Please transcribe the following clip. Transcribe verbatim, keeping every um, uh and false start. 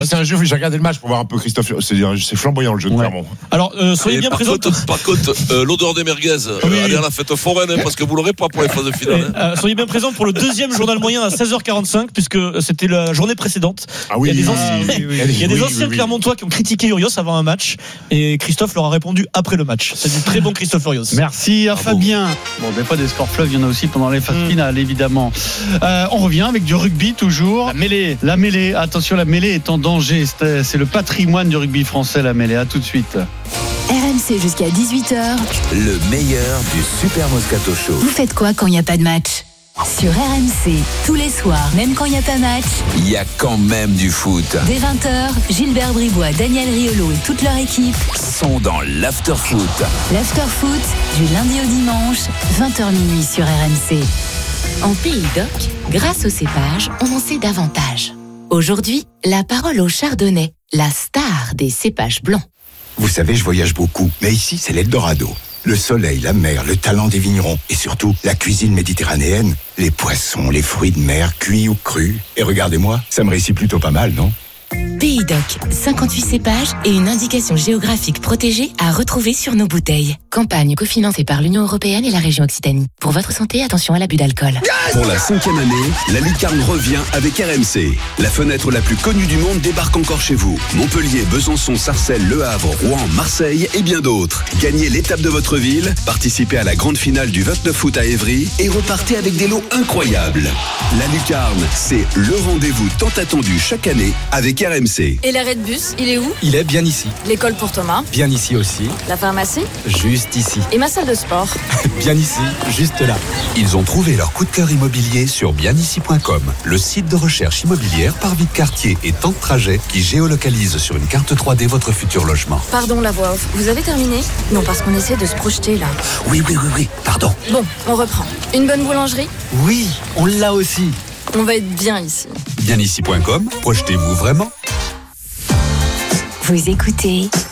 C'est un jeu, j'ai regardé le match pour voir un peu Christophe. C'est, c'est flamboyant le jeu de Ouais. Clermont. Alors, euh, soyez Et bien par présents. contre, par contre euh, l'odeur des merguez, euh, Oui. allez à la fête foraine, hein, parce que vous l'aurez pas pour les phases de finale. Hein. Euh, soyez bien présents pour le deuxième journal moyen à seize heures quarante-cinq, puisque c'était la journée précédente. Ah oui, il y a des oui, anciens, oui, oui, oui. il y a des Oui, anciens oui, oui. Clermontois qui ont critiqué Urios avant un match, et Christophe leur a répondu après le match. C'est du très bon Christophe Urios. Merci à Bravo. Fabien. Bon, des fois des scores fleuves, il y en a aussi pendant les phases Mm. finales, évidemment. Euh, on revient avec du rugby toujours. La mêlée. La mêlée, attention, la mêlée est en danger. C'est, c'est le patrimoine du rugby français, la mêlée. À tout de suite. R M C jusqu'à dix-huit heures. Le meilleur du Super Moscato Show. Vous faites quoi quand il n'y a pas de match? Sur R M C, tous les soirs, même quand il n'y a pas match, Il y a quand même du foot. dès vingt heures, Gilbert Bribois, Daniel Riolo et toute leur équipe Sont dans l'after-foot. l'after-foot du lundi au dimanche, vingt heures minuit sur R M C. En Pays d'Oc, grâce au cépage, on en sait davantage. Aujourd'hui, la parole au chardonnay, la star des cépages blancs. Vous savez, je voyage beaucoup, mais ici, c'est l'Eldorado. Le soleil, la mer, le talent des vignerons et surtout la cuisine méditerranéenne, les poissons, les fruits de mer, cuits ou crus. Et regardez-moi, ça me réussit plutôt pas mal, non ? Pays d'Oc, cinquante-huit cépages et une indication géographique protégée à retrouver sur nos bouteilles. Campagne cofinancée par l'Union européenne et la région Occitanie. Pour votre santé, attention à l'abus d'alcool. Pour la cinquième année, la lucarne revient avec R M C. La fenêtre la plus connue du monde débarque encore chez vous. Montpellier, Besançon, Sarcelles, Le Havre, Rouen, Marseille et bien d'autres. Gagnez l'étape de votre ville, participez à la grande finale du vingt-neuf août à Évry et repartez avec des lots incroyables. La lucarne, c'est le rendez-vous tant attendu chaque année avec R M C. Et l'arrêt de bus, il est où? Il est bien ici. L'école pour Thomas, Bien ici aussi. la pharmacie Juste ici. et ma salle de sport. Bien ici, juste là. Ils ont trouvé leur coup de cœur immobilier sur bien ici point com, le site de recherche immobilière par vie de quartier et temps de trajet qui géolocalise sur une carte trois D votre futur logement. Pardon la voix off, vous avez terminé? Non, parce qu'on essaie de se projeter là. Oui, oui, oui, oui, pardon. Bon, on reprend. Une bonne boulangerie? Oui, on l'a aussi. On va être bien ici. bien ici point com, projetez-vous vraiment. Vous écoutez